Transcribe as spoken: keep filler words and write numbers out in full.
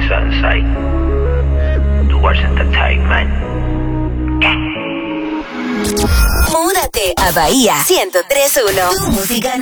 Sunside. Towards Entertainment. Múdate a Bahía ciento tres punto uno. Tu música